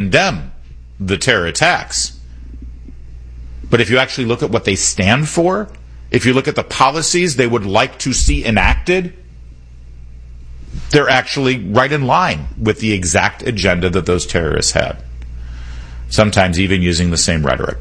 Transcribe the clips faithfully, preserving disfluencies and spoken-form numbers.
condemn the terror attacks. But if you actually look at what they stand for, if you look at the policies they would like to see enacted, they're actually right in line with the exact agenda that those terrorists had. Sometimes even using the same rhetoric.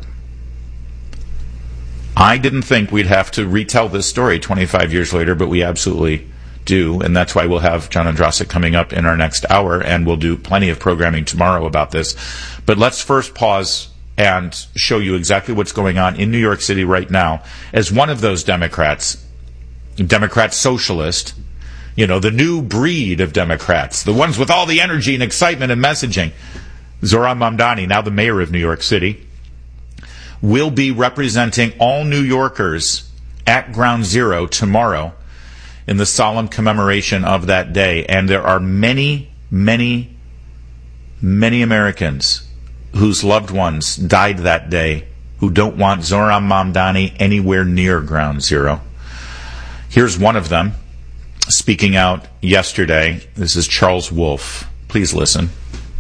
I didn't think we'd have to retell this story twenty-five years later, but we absolutely do, and that's why we'll have John Ondrasik coming up in our next hour, and we'll do plenty of programming tomorrow about this. But let's first pause and show you exactly what's going on in New York City right now as one of those Democrats, Democrat socialist, you know, the new breed of Democrats, the ones with all the energy and excitement and messaging. Zohran Mamdani, now the mayor of New York City, will be representing all New Yorkers at Ground Zero tomorrow in the solemn commemoration of that day. And there are many, many, many Americans whose loved ones died that day who don't want Zohran Mamdani anywhere near Ground Zero. Here's one of them speaking out yesterday. This is Charles Wolf. Please listen.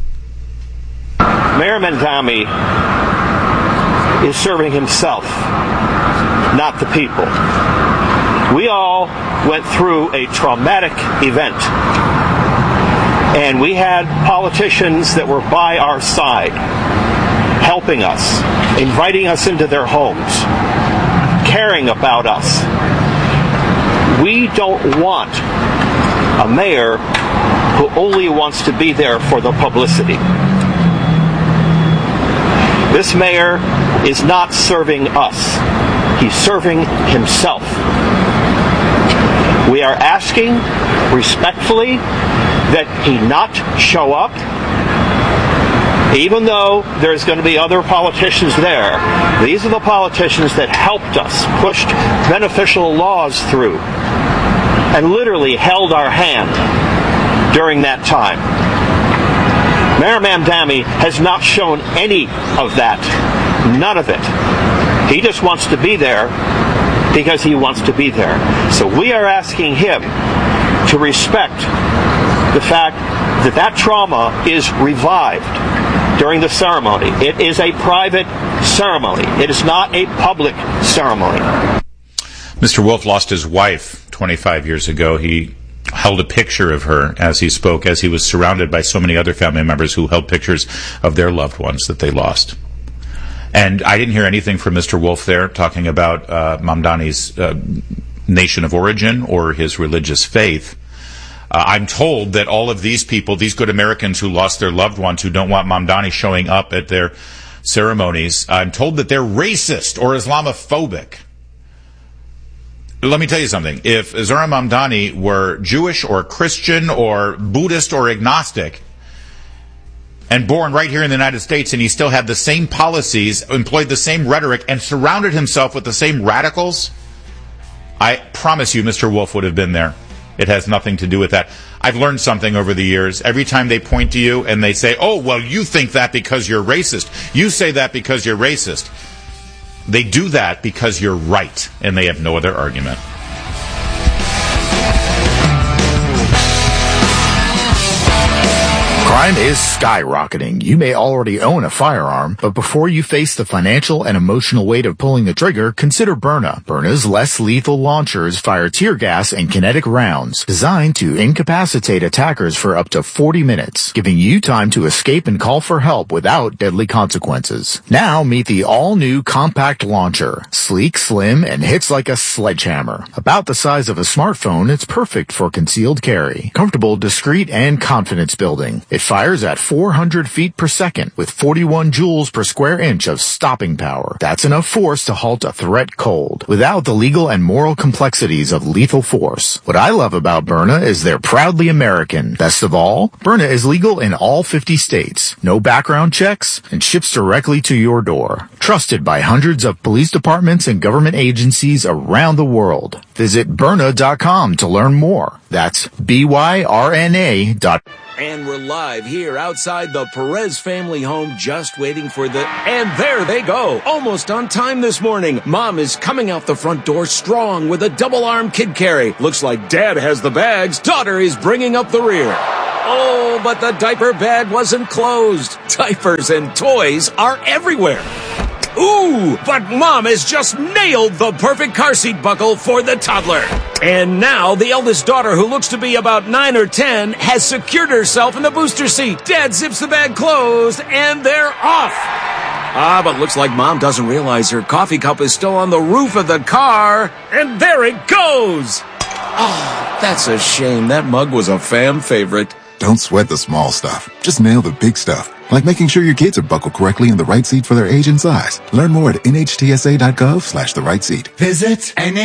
Mayor Mamdani is serving himself, not the people. We all went through a traumatic event, and we had politicians that were by our side, helping us, inviting us into their homes, caring about us. We don't want a mayor who only wants to be there for the publicity. This mayor is not serving us. He's serving himself. We are asking respectfully that he not show up, even though there's going to be other politicians there. These are the politicians that helped us, pushed beneficial laws through, and literally held our hand during that time. Mayor Mamdani has not shown any of that. None of it. He just wants to be there because he wants to be there. So we are asking him to respect the fact that that trauma is revived during the ceremony. It is a private ceremony. It is not a public ceremony. Mister Wolf lost his wife twenty-five years ago. He held a picture of her as he spoke, as he was surrounded by so many other family members who held pictures of their loved ones that they lost. And I didn't hear anything from Mister Wolf there talking about uh, Mamdani's uh, nation of origin or his religious faith. Uh, I'm told that all of these people, these good Americans who lost their loved ones, who don't want Mamdani showing up at their ceremonies, I'm told that they're racist or Islamophobic. Let me tell you something. If Zohran Mamdani were Jewish or Christian or Buddhist or agnostic and born right here in the United States, and he still had the same policies, employed the same rhetoric, and surrounded himself with the same radicals, I promise you Mister Wolf would have been there. It has nothing to do with that. I've learned something over the years. Every time they point to you and they say, oh, well, you think that because you're racist. You say that because you're racist. They do that because you're right, and they have no other argument. Crime is skyrocketing. You may already own a firearm, but before you face the financial and emotional weight of pulling the trigger, consider Byrna. Byrna's less lethal launchers fire tear gas and kinetic rounds designed to incapacitate attackers for up to forty minutes, giving you time to escape and call for help without deadly consequences. Now meet the all-new compact launcher. Sleek, slim, and hits like a sledgehammer. About the size of a smartphone, it's perfect for concealed carry. Comfortable, discreet, and confidence building. It fires at four hundred feet per second with forty-one joules per square inch of stopping power. That's enough force to halt a threat cold, without the legal and moral complexities of lethal force. What I love about Byrna is they're proudly American. Best of all, Byrna is legal in all fifty states, no background checks, and ships directly to your door. Trusted by hundreds of police departments and government agencies around the world. Visit Byrna dot com to learn more. That's B Y R N A dot com. And we're live here outside the Perez family home, just waiting for the... And there they go, almost on time this morning. Mom is coming out the front door strong with a double-arm kid carry. Looks like Dad has the bags. Daughter is bringing up the rear. Oh, but the diaper bed wasn't closed. Diapers and toys are everywhere. Ooh, but Mom has just nailed the perfect car seat buckle for the toddler. And now the eldest daughter, who looks to be about nine or ten, has secured herself in the booster seat. Dad zips the bag closed, and they're off. Ah, but looks like Mom doesn't realize her coffee cup is still on the roof of the car. And there it goes. Oh, that's a shame. That mug was a fan favorite. Don't sweat the small stuff. Just nail the big stuff. Like making sure your kids are buckled correctly in the right seat for their age and size. Learn more at nhtsa.gov slash the right seat. Visit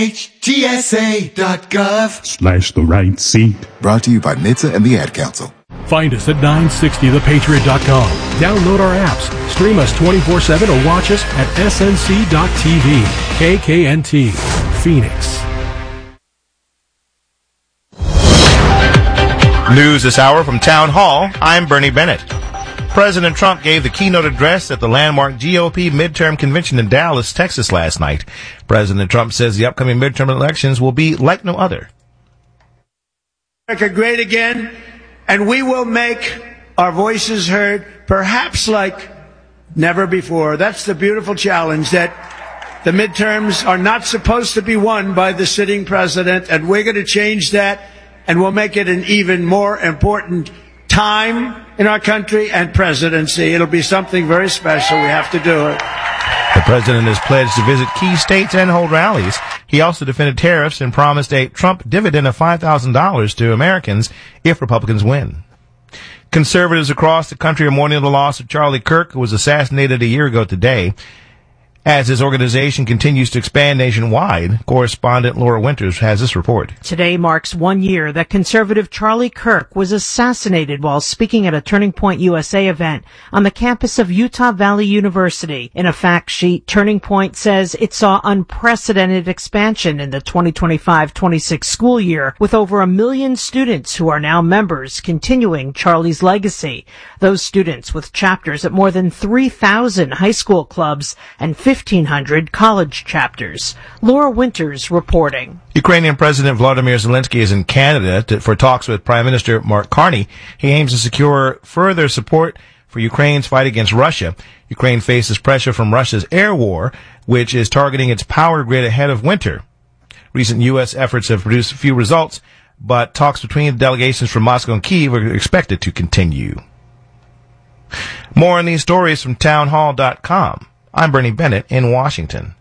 nhtsa.gov slash the right seat. Brought to you by N H T S A and the Ad Council. Find us at nine sixty the patriot dot com. Download our apps, stream us twenty-four seven, or watch us at s n c dot t v. K K N T, Phoenix. News this hour from Town Hall. I'm Bernie Bennett. President Trump gave the keynote address at the landmark G O P midterm convention in Dallas, Texas last night. President Trump says the upcoming midterm elections will be like no other. America great again, and we will make our voices heard, perhaps like never before. That's the beautiful challenge, that the midterms are not supposed to be won by the sitting president, and we're going to change that, and we'll make it an even more important time in our country and presidency. It'll be something very special. We have to do it. The president has pledged to visit key states and hold rallies. He also defended tariffs and promised a Trump dividend of five thousand dollars to Americans if Republicans win. Conservatives across the country are mourning the loss of Charlie Kirk, who was assassinated a year ago today. As his organization continues to expand nationwide, correspondent Laura Winters has this report. Today marks one year that conservative Charlie Kirk was assassinated while speaking at a Turning Point U S A event on the campus of Utah Valley University. In a fact sheet, Turning Point says it saw unprecedented expansion in the twenty twenty-five twenty-six school year, with over a million students who are now members, continuing Charlie's legacy. Those students with chapters at more than three thousand high school clubs and fifteen hundred college chapters. Laura Winters reporting. Ukrainian President Volodymyr Zelensky is in Canada to, for talks with Prime Minister Mark Carney. He aims to secure further support for Ukraine's fight against Russia. Ukraine faces pressure from Russia's air war, which is targeting its power grid ahead of winter. Recent U S efforts have produced few results, but talks between the delegations from Moscow and Kyiv are expected to continue. More on these stories from town hall dot com. I'm Bernie Bennett in Washington.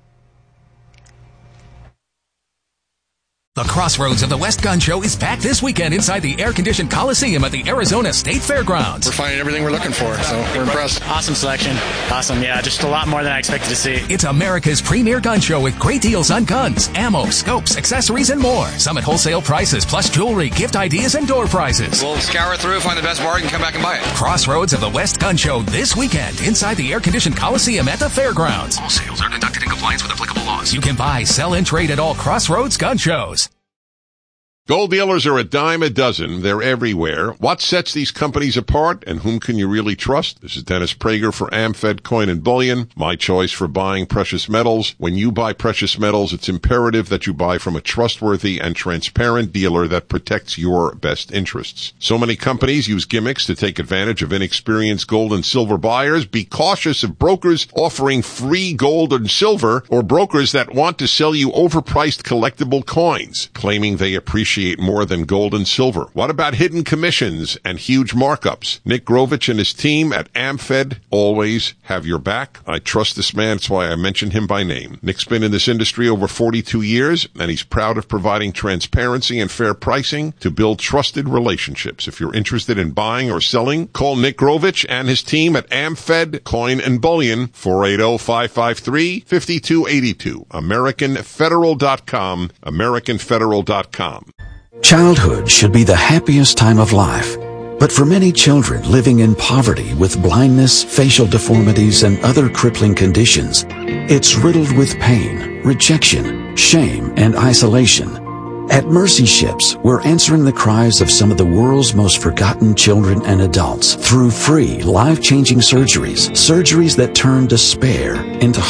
The Crossroads of the West Gun Show is back this weekend inside the air-conditioned Coliseum at the Arizona State Fairgrounds. We're finding everything we're looking for, so we're impressed. Awesome selection. Awesome, yeah, just a lot more than I expected to see. It's America's premier gun show with great deals on guns, ammo, scopes, accessories, and more. Some at wholesale prices, plus jewelry, gift ideas, and door prizes. We'll scour through, find the best bargain, come back and buy it. Crossroads of the West Gun Show this weekend inside the air-conditioned Coliseum at the Fairgrounds. All sales are conducted in compliance with applicable laws. You can buy, sell, and trade at all Crossroads gun shows. Gold dealers are a dime a dozen. They're everywhere. What sets these companies apart, and whom can you really trust? This is Dennis Prager for AmFed Coin and Bullion, my choice for buying precious metals. When you buy precious metals, it's imperative that you buy from a trustworthy and transparent dealer that protects your best interests. So many companies use gimmicks to take advantage of inexperienced gold and silver buyers. Be cautious of brokers offering free gold and silver, or brokers that want to sell you overpriced collectible coins, claiming they appreciate more than gold and silver. What about hidden commissions and huge markups? Nick Grovich and his team at AmFed always have your back. I trust this man. That's why I mention him by name. Nick's been in this industry over forty-two years, and he's proud of providing transparency and fair pricing to build trusted relationships. If you're interested in buying or selling, call Nick Grovich and his team at AmFed Coin and Bullion, four eight zero, five five three, five two eight two. American Federal dot com, American Federal dot com. Childhood should be the happiest time of life. But for many children living in poverty with blindness, facial deformities, and other crippling conditions, it's riddled with pain, rejection, shame, and isolation. At Mercy Ships, we're answering the cries of some of the world's most forgotten children and adults through free, life-changing surgeries, surgeries that turn despair into hope,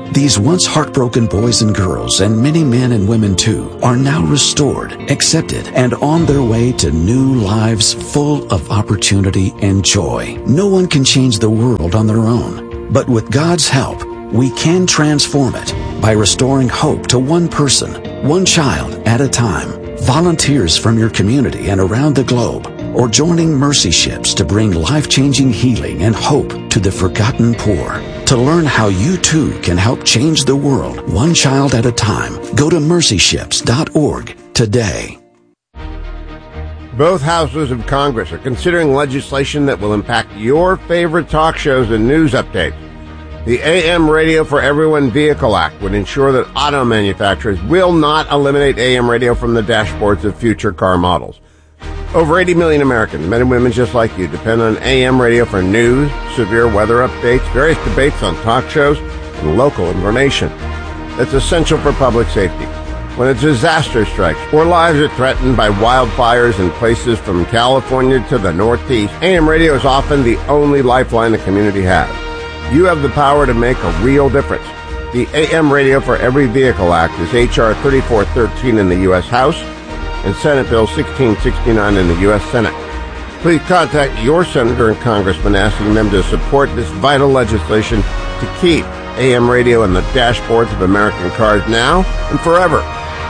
These once heartbroken boys and girls, and many men and women too, are now restored, accepted, and on their way to new lives full of opportunity and joy. No one can change the world on their own, but with God's help, we can transform it by restoring hope to one person, one child at a time. Volunteers from your community and around the globe, or joining Mercy Ships to bring life-changing healing and hope to the forgotten poor. To learn how you too can help change the world one child at a time, go to mercy ships dot org today. Both houses of Congress are considering legislation that will impact your favorite talk shows and news updates. The A M Radio for Everyone Vehicle Act would ensure that auto manufacturers will not eliminate A M radio from the dashboards of future car models. Over eighty million Americans, men and women just like you, depend on A M radio for news, severe weather updates, various debates on talk shows, and local information. That's essential for public safety. When a disaster strikes or lives are threatened by wildfires in places from California to the Northeast, A M radio is often the only lifeline the community has. You have the power to make a real difference. The A M Radio for Every Vehicle Act is H R thirty-four thirteen in the U S House and Senate Bill sixteen sixty-nine in the U S Senate. Please contact your senator and congressman asking them to support this vital legislation to keep A M radio in the dashboards of American cars now and forever.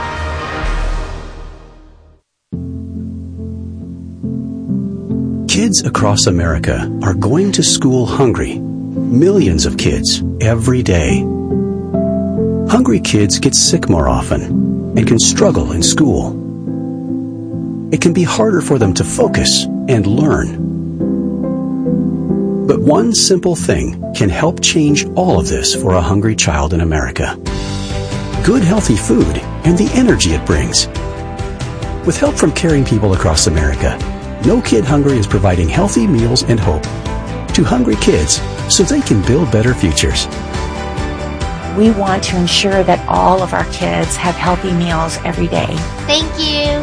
Kids across America are going to school hungry. Millions of kids every day. Hungry kids get sick more often and can struggle in school. It can be harder for them to focus and learn. But one simple thing can help change all of this for a hungry child in America. Good healthy food and the energy it brings. With help from caring people across America, No Kid Hungry is providing healthy meals and hope to hungry kids so they can build better futures. We want to ensure that all of our kids have healthy meals every day. Thank you.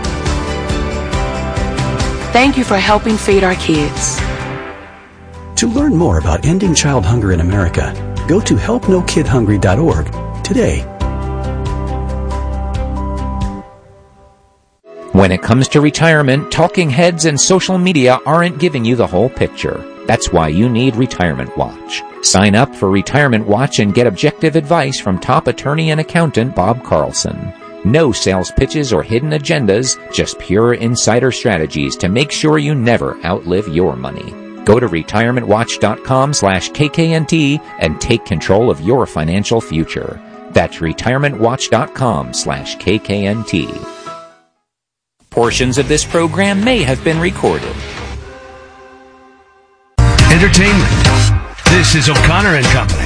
Thank you for helping feed our kids. To learn more about ending child hunger in America, go to help no kid hungry dot org today. When it comes to retirement, talking heads and social media aren't giving you the whole picture. That's why you need Retirement Watch. Sign up for Retirement Watch and get objective advice from top attorney and accountant Bob Carlson. No sales pitches or hidden agendas, just pure insider strategies to make sure you never outlive your money. Go to retirement watch dot com slash K K N T and take control of your financial future. That's retirement watch dot com slash K K N T. Portions of this program may have been recorded. Entertainment. This is O'Connor and Company.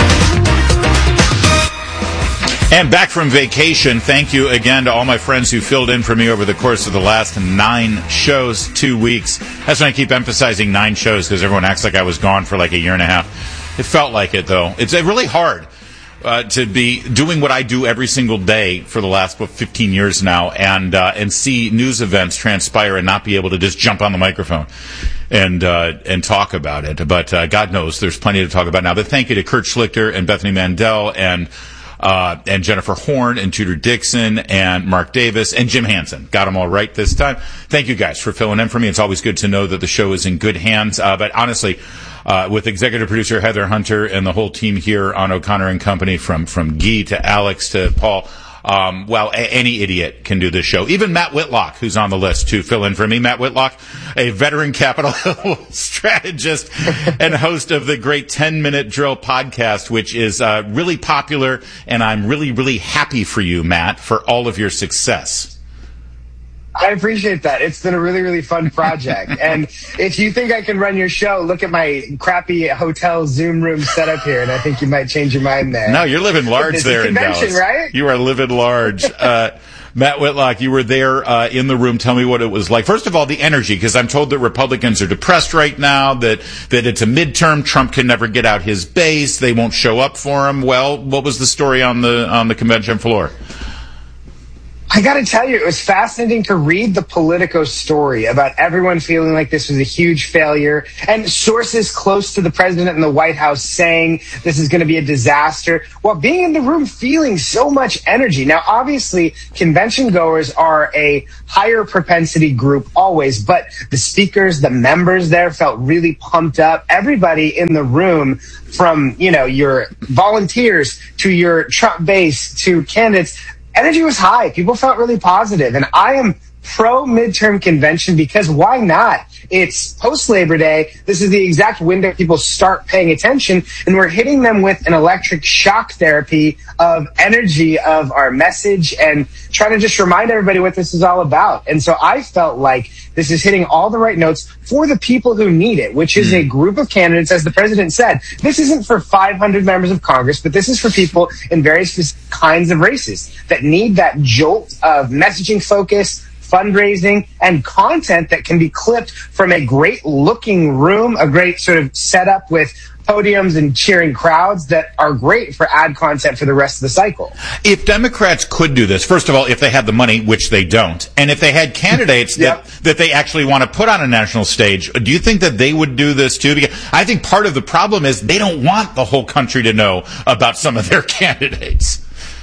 And back from vacation, thank you again to all my friends who filled in for me over the course of the last nine shows, two weeks. That's why I keep emphasizing nine shows, because everyone acts like I was gone for like a year and a half. It felt like it, though. It's really hard uh, to be doing what I do every single day for the last, what, fifteen years now, and uh, and see news events transpire and not be able to just jump on the microphone and uh, and talk about it. But uh, God knows there's plenty to talk about now. But thank you to Kurt Schlichter and Bethany Mandel and Uh, and Jennifer Horn and Tudor Dixon and Mark Davis and Jim Hansen. Got them all right this time. Thank you guys for filling in for me. It's always good to know that the show is in good hands. Uh, but honestly, uh, with executive producer Heather Hunter and the whole team here on O'Connor and Company, from, from Guy to Alex to Paul, Um, well, a- any idiot can do this show. Even Matt Whitlock, who's on the list to fill in for me. Matt Whitlock, a veteran Capitol Hill strategist and host of the great ten-Minute Drill podcast, which is uh, really popular, and I'm really, really happy for you, Matt, for all of your success. I appreciate that. It's been a really, really fun project. And if you think I can run your show, look at my crappy hotel Zoom room setup here, and I think you might change your mind there. No, you're living large it's there a in Dallas. Right? You are living large. Uh, Matt Whitlock, you were there uh, in the room. Tell me what it was like. First of all, the energy, because I'm told that Republicans are depressed right now, that, that it's a midterm. Trump can never get out his base. They won't show up for him. Well, what was the story on the on the convention floor? I got to tell you, it was fascinating to read the Politico story about everyone feeling like this was a huge failure and sources close to the president and the White House saying this is going to be a disaster while being in the room feeling so much energy. Now, obviously, convention goers are a higher propensity group always, but the speakers, the members there felt really pumped up. Everybody in the room, from, you know, your volunteers to your Trump base to candidates, energy was high. People felt really positive. And I am pro midterm convention because why not? It's post Labor Day. This is the exact window people start paying attention, and we're hitting them with an electric shock therapy of energy of our message and trying to just remind everybody what this is all about. And so I felt like this is hitting all the right notes for the people who need it, which is a group of candidates, as the president said. This isn't for five hundred members of Congress, but this is for people in various kinds of races that need that jolt of messaging focus, fundraising, and content that can be clipped from a great looking room, a great sort of setup with podiums and cheering crowds that are great for ad content for the rest of the cycle. If Democrats could do this, first of all, if they had the money, which they don't, and if they had candidates yep. that, that they actually want to put on a national stage, do you think that they would do this too? Because I think part of the problem is they don't want the whole country to know about some of their candidates.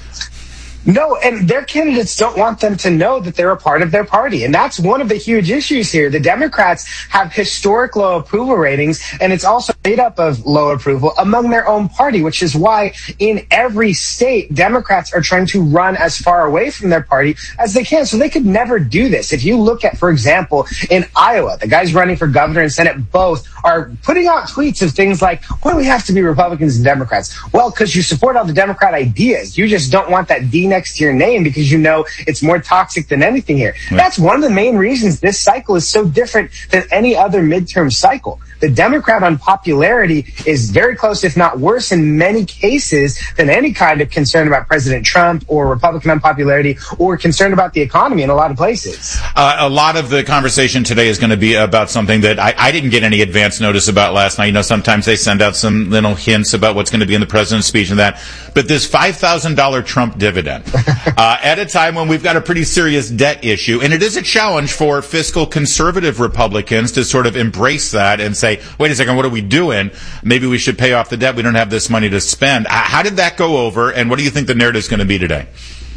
No, and their candidates don't want them to know that they're a part of their party. And that's one of the huge issues here. The Democrats have historic low approval ratings, and it's also made up of low approval among their own party, which is why in every state, Democrats are trying to run as far away from their party as they can. So they could never do this. If you look at, for example, in Iowa, the guys running for governor and Senate both are putting out tweets of things like, why do we have to be Republicans and Democrats? Well, because you support all the Democrat ideas. You just don't want that D next to your name because you know it's more toxic than anything here. Right. That's one of the main reasons this cycle is so different than any other midterm cycle. The Democrat unpopularity is very close, if not worse, in many cases than any kind of concern about President Trump or Republican unpopularity or concern about the economy in a lot of places. Uh, a lot of the conversation today is going to be about something that I, I didn't get any advance notice about last night. You know, sometimes they send out some little hints about what's going to be in the president's speech and that. But this five thousand dollars Trump dividend, uh, at a time when we've got a pretty serious debt issue, and it is a challenge for fiscal conservative Republicans to sort of embrace that and say, wait a second, what are we doing? Maybe we should pay off the debt. We don't have this money to spend. How did that go over, and what do you think the narrative is going to be today?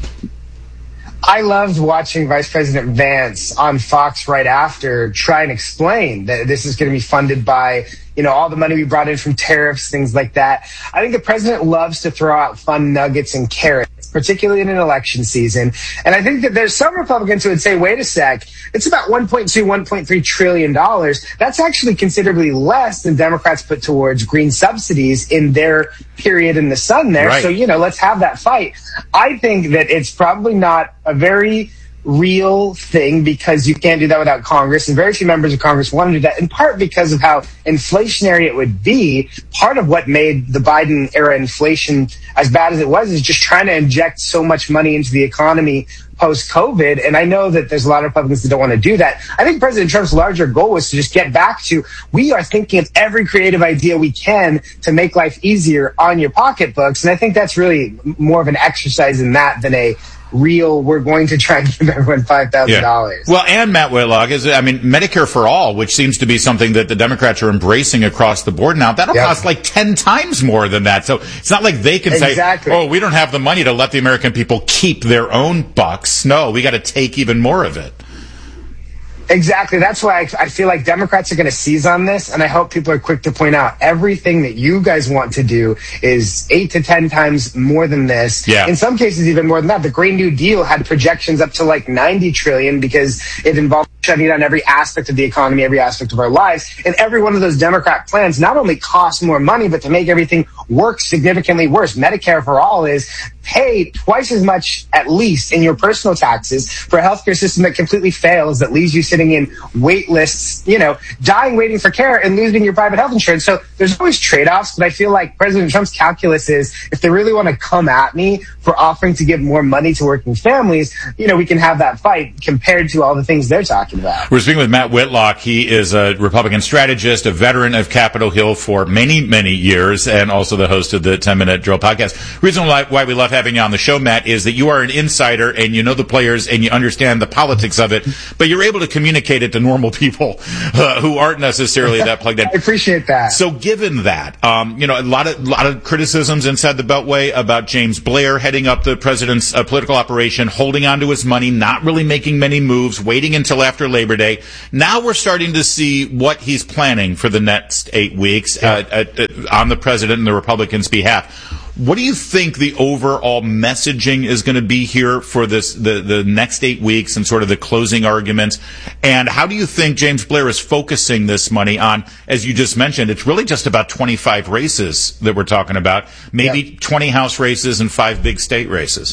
I loved watching Vice President Vance on Fox right after try and explain that this is going to be funded by, you know, all the money we brought in from tariffs, things like that. I think the president loves to throw out fun nuggets and carrots, particularly in an election season. And I think that there's some Republicans who would say, wait a sec, it's about one point two, one point three trillion dollars. That's actually considerably less than Democrats put towards green subsidies in their period in the sun there. Right. So, you know, let's have that fight. I think that it's probably not a very real thing because you can't do that without Congress, and very few members of Congress want to do that, in part because of how inflationary it would be. Part of what made the Biden era inflation as bad as it was is just trying to inject so much money into the economy post-COVID, and I know that there's a lot of Republicans that don't want to do that. I think President Trump's larger goal was to just get back to, we are thinking of every creative idea we can to make life easier on your pocketbooks, and I think that's really more of an exercise in that than a real, we're going to try and give everyone five thousand dollars. Yeah. Well, and Matt Whitlock, is, I mean, Medicare for All, which seems to be something that the Democrats are embracing across the board now, that'll yep. cost like ten times more than that. So it's not like they can exactly. say, oh, we don't have the money to let the American people keep their own bucks. No, we got to take even more of it. Exactly. That's why I, I feel like Democrats are going to seize on this, and I hope people are quick to point out everything that you guys want to do is eight to ten times more than this. Yeah. In some cases, even more than that. The Green New Deal had projections up to like ninety trillion because it involved shutting down every aspect of the economy, every aspect of our lives. And every one of those Democrat plans not only cost more money, but to make everything work significantly worse. Medicare for All is pay twice as much, at least, in your personal taxes for a healthcare system that completely fails, that leaves you sitting in wait lists, you know, dying waiting for care and losing your private health insurance. So there's always trade-offs, but I feel like President Trump's calculus is if they really want to come at me for offering to give more money to working families, you know, we can have that fight compared to all the things they're talking talking about. We're speaking with Matt Whitlock. He is a Republican strategist, a veteran of Capitol Hill for many, many years, and also the host of the ten-Minute Drill podcast. The reason why, why we love having you on the show, Matt, is that you are an insider and you know the players and you understand the politics of it, but you're able to communicate it to normal people uh, who aren't necessarily that plugged in. I appreciate that. So given that, um, you know, a lot of, lot of criticisms inside the Beltway about James Blair heading up the president's uh, political operation, holding on to his money, not really making many moves, waiting until after Labor Day. Now we're starting to see what he's planning for the next eight weeks uh, uh, uh, on the president and the Republicans' behalf. What do you think the overall messaging is going to be here for this the, the next eight weeks and sort of the closing arguments? And how do you think James Blair is focusing this money on? As you just mentioned, it's really just about twenty-five races that we're talking about, maybe yeah. twenty House races and five big state races.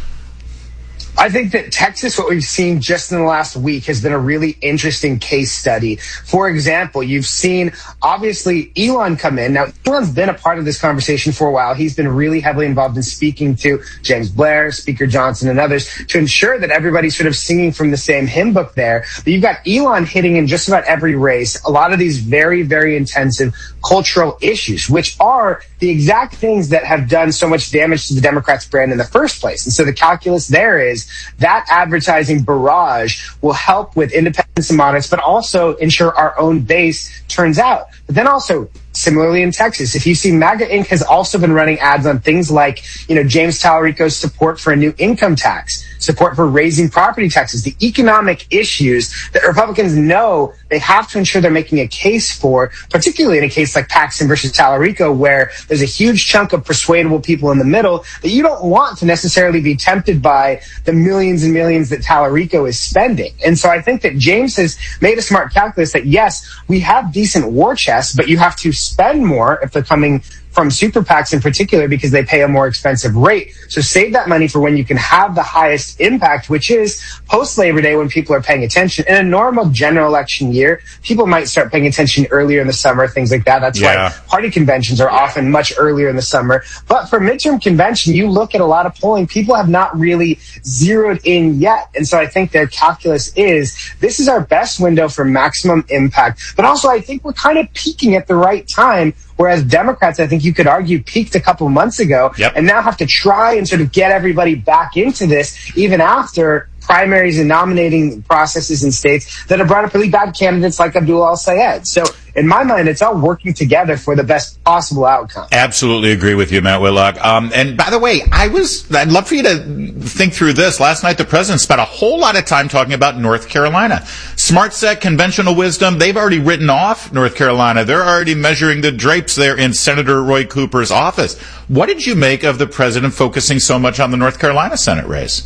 I think that Texas, what we've seen just in the last week, has been a really interesting case study. For example, you've seen, obviously, Elon come in. Now, Elon's been a part of this conversation for a while. He's been really heavily involved in speaking to James Blair, Speaker Johnson, and others to ensure that everybody's sort of singing from the same hymn book there. But you've got Elon hitting in just about every race a lot of these very, very intensive cultural issues, which are the exact things that have done so much damage to the Democrats' brand in the first place. And so the calculus there is that advertising barrage will help with independents and moderates, but also ensure our own base turns out. But then also, similarly in Texas, if you see MAGA Incorporated has also been running ads on things like, you know, James Tallarico's support for a new income tax, support for raising property taxes, the economic issues that Republicans know they have to ensure they're making a case for, particularly in a case like Paxton versus Tallarico, where there's a huge chunk of persuadable people in the middle that you don't want to necessarily be tempted by the millions and millions that Tallarico is spending. And so I think that James has made a smart calculus that, yes, we have decent war chests, but you have to spend more if they're coming from super PACs in particular because they pay a more expensive rate. So save that money for when you can have the highest impact, which is post-Labor Day when people are paying attention. In a normal general election year, people might start paying attention earlier in the summer, things like that. That's yeah. why party conventions are often much earlier in the summer. But for midterm convention, you look at a lot of polling, people have not really zeroed in yet. And so I think their calculus is this is our best window for maximum impact. But also I think we're kind of peaking at the right time. Whereas Democrats, I think you could argue, peaked a couple of months ago yep. and now have to try and sort of get everybody back into this even after primaries and nominating processes in states that have brought up really bad candidates like Abdul al-Sayed. So in my mind, it's all working together for the best possible outcome. Absolutely agree with you, Matt Whitlock. Um, and by the way, I was, I'd love for you to think through this. Last night, the president spent a whole lot of time talking about North Carolina. Smart set, conventional wisdom, they've already written off North Carolina. They're already measuring the drapes there in Senator Roy Cooper's office. What did you make of the president focusing so much on the North Carolina Senate race?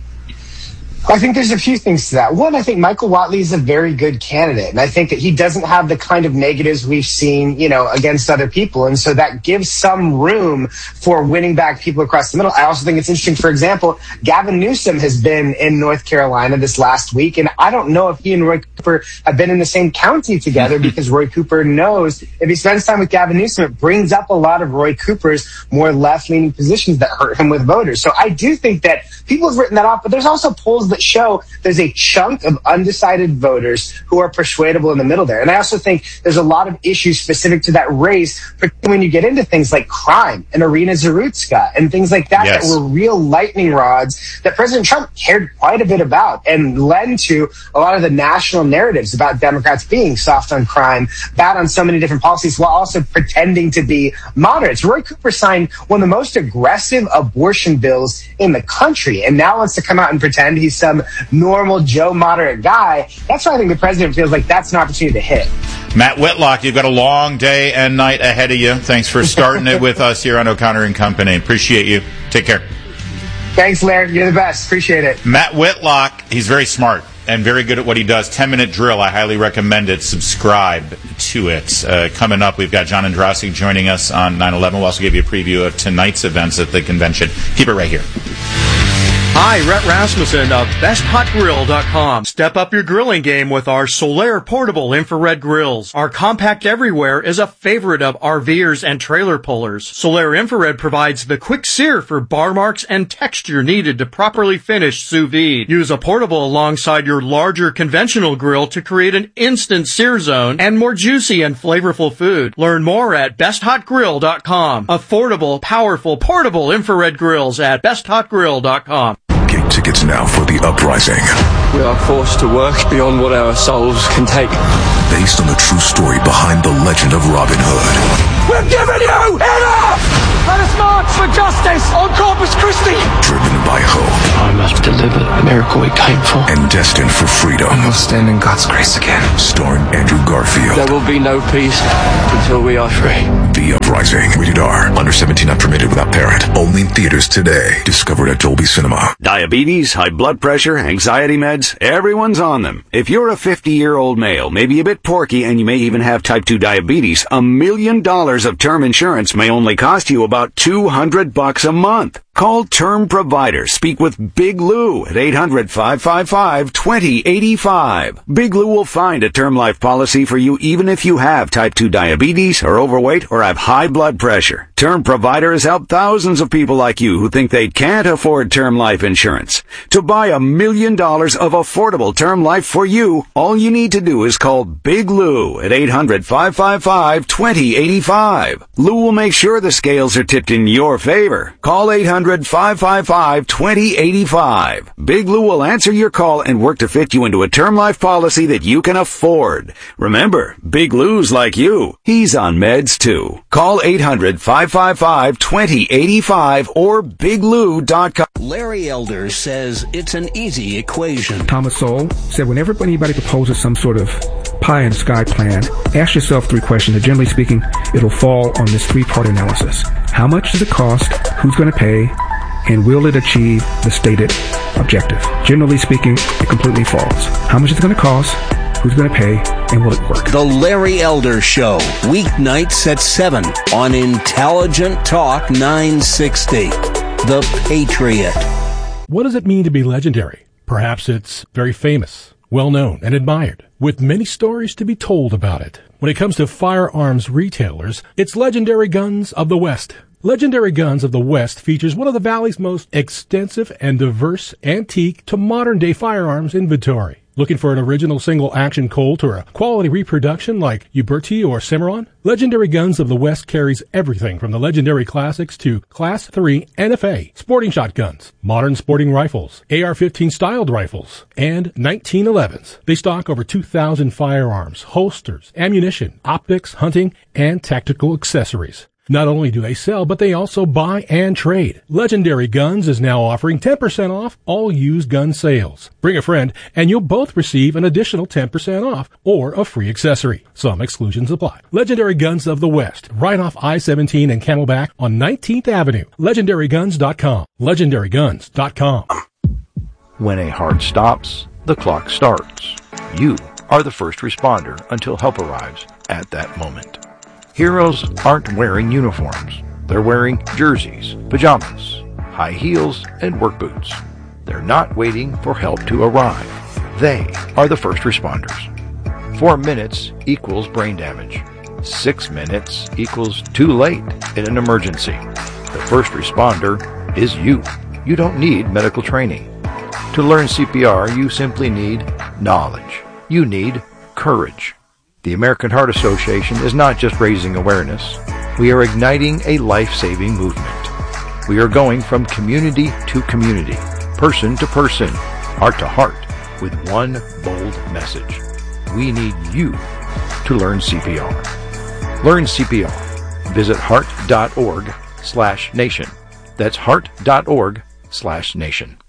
I think there's a few things to that. One, I think Michael Whatley is a very good candidate, and I think that he doesn't have the kind of negatives we've seen, you know, against other people, and so that gives some room for winning back people across the middle. I also think it's interesting, for example, Gavin Newsom has been in North Carolina this last week, and I don't know if he and Roy Cooper have been in the same county together because Roy Cooper knows if he spends time with Gavin Newsom, it brings up a lot of Roy Cooper's more left-leaning positions that hurt him with voters. So I do think that people have written that off, but there's also polls that show there's a chunk of undecided voters who are persuadable in the middle there. And I also think there's a lot of issues specific to that race, particularly when you get into things like crime and Irina Zarutska and things like that, yes. that were real lightning rods that President Trump cared quite a bit about and led to a lot of the national narratives about Democrats being soft on crime, bad on so many different policies, while also pretending to be moderates. Roy Cooper signed one of the most aggressive abortion bills in the country and now wants to come out and pretend he's some normal Joe moderate guy. That's why I think the president feels like that's an opportunity to hit. Matt Whitlock, you've got a long day and night ahead of you. Thanks for starting it with us here on O'Connor and Company. Appreciate you. Take care. Thanks, Larry. You're the best. Appreciate it. Matt Whitlock, he's very smart and very good at what he does. ten-minute drill. I highly recommend it. Subscribe to it. Uh, coming up, we've got John Andrasik joining us on nine eleven. We'll also give you a preview of tonight's events at the convention. Keep it right here. Hi, Rhett Rasmussen of best hot grill dot com. Step up your grilling game with our Solaire portable infrared grills. Our compact everywhere is a favorite of RVers and trailer pullers. Solaire infrared provides the quick sear for bar marks and texture needed to properly finish sous vide. Use a portable alongside your larger conventional grill to create an instant sear zone and more juicy and flavorful food. Learn more at best hot grill dot com. Affordable, powerful, portable infrared grills at best hot grill dot com. Get tickets now for The Uprising. We are forced to work beyond what our souls can take. Based on the true story behind the legend of Robin Hood. We're giving you enough! Let us march for justice on Corpus Christi! Driven by hope. I must deliver the miracle we came for. And destined for freedom. And we'll stand in God's grace again. Starring Andrew Garfield. There will be no peace until we are free. The Uprising. Rated R. Under seventeen, not permitted without parent. Only in theaters today. Discovered at Dolby Cinema. Diabetes, high blood pressure, anxiety meds, everyone's on them. If you're a fifty-year-old male, maybe a bit porky, and you may even have type two diabetes, a million dollars of term insurance may only cost you about two hundred bucks a month. Call Term Provider. Speak with Big Lou at eight hundred, five five five, two zero eight five. Big Lou will find a term life policy for you even if you have type two diabetes, are overweight, or have high blood pressure. Term Provider has helped thousands of people like you who think they can't afford term life insurance. To buy a million dollars of affordable term life for you, all you need to do is call Big Lou at eight hundred, five five five, two zero eight five. Lou will make sure the scales are tipped in your favor. Call eight hundred, five five five, two zero eight five. Big Lou will answer your call and work to fit you into a term life policy that you can afford. Remember, Big Lou's like you. He's on meds too. Call eight hundred, five five five, two zero eight five or big lou dot com. Larry Elder says it's an easy equation. Thomas Sowell said whenever anybody proposes some sort of pie in the sky plan, ask yourself three questions, and generally speaking, it'll fall on this three-part analysis. How much does it cost? Who's going to pay? And will it achieve the stated objective? Generally speaking, it completely falls. How much is it going to cost? Who's going to pay? And will it work? The Larry Elder Show, weeknights at seven on Intelligent Talk nine sixty. The Patriot. What does it mean to be legendary? Perhaps it's very famous, well-known, and admired, with many stories to be told about it. When it comes to firearms retailers, it's Legendary Guns of the West. Legendary Guns of the West features one of the Valley's most extensive and diverse antique to modern-day firearms inventory. Looking for an original single-action Colt or a quality reproduction like Uberti or Cimarron? Legendary Guns of the West carries everything from the legendary classics to Class three N F A, sporting shotguns, modern sporting rifles, A R fifteen styled rifles, and nineteen elevens. They stock over two thousand firearms, holsters, ammunition, optics, hunting, and tactical accessories. Not only do they sell, but they also buy and trade. Legendary Guns is now offering ten percent off all used gun sales. Bring a friend, and you'll both receive an additional ten percent off or a free accessory. Some exclusions apply. Legendary Guns of the West, right off I seventeen and Camelback on nineteenth Avenue. legendary guns dot com. legendary guns dot com. When a heart stops, the clock starts. You are the first responder until help arrives at that moment. Heroes aren't wearing uniforms. They're wearing jerseys, pajamas, high heels, and work boots. They're not waiting for help to arrive. They are the first responders. Four minutes equals brain damage. Six minutes equals too late in an emergency. The first responder is you. You don't need medical training. To learn C P R, you simply need knowledge. You need courage. The American Heart Association is not just raising awareness. We are igniting a life-saving movement. We are going from community to community, person to person, heart to heart, with one bold message. We need you to learn C P R. Learn C P R. Visit heart dot org slash nation. That's heart dot org slash nation.